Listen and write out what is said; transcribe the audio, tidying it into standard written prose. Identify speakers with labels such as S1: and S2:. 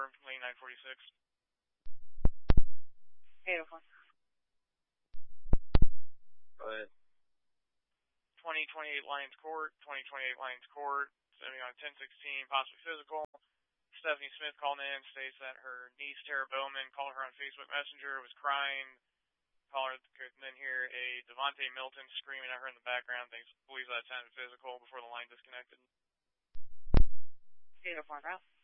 S1: lane 946.
S2: 804.
S3: Go ahead.
S1: 2028 Lions Court, 2028 Lions Court, sending on 1016, possibly physical. Stephanie Smith called in, states that her niece, Tara Bowman, called her on Facebook Messenger, was crying. Caller could then hear a Devontae Milton screaming at her in the background. Believes that sounded physical before the line disconnected.
S2: 804 Route.